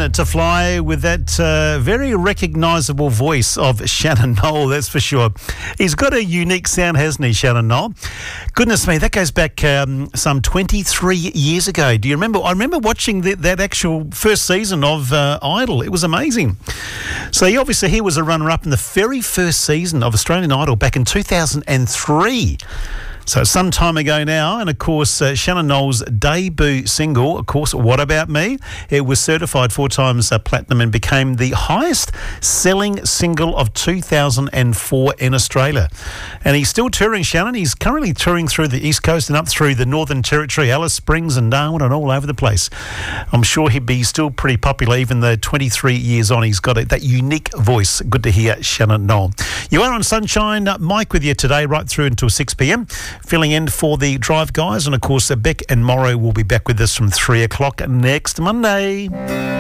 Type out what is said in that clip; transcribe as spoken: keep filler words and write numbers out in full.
Learn to Fly with that uh, very recognisable voice of Shannon Noll, that's for sure. He's got a unique sound, hasn't he, Shannon Noll? Goodness me, that goes back um, some twenty-three years ago. Do you remember? I remember watching the, that actual first season of uh, Idol. It was amazing. So he, obviously he was a runner-up in the very first season of Australian Idol back in two thousand three. So some time ago now, and of course uh, Shannon Noll's debut single, of course, What About Me? It was certified four times uh, platinum and became the highest selling single of two thousand four in Australia. And he's still touring, Shannon. He's currently touring through the East Coast and up through the Northern Territory, Alice Springs and Darwin and all over the place. I'm sure he'd be still pretty popular even though twenty-three years on. He's got a, that unique voice. Good to hear, Shannon Noll. You are on Sunshine. Uh, Mike with you today right through until six p.m. Filling in for the Drive guys, and of course Beck and Morrow will be back with us from three o'clock next Monday.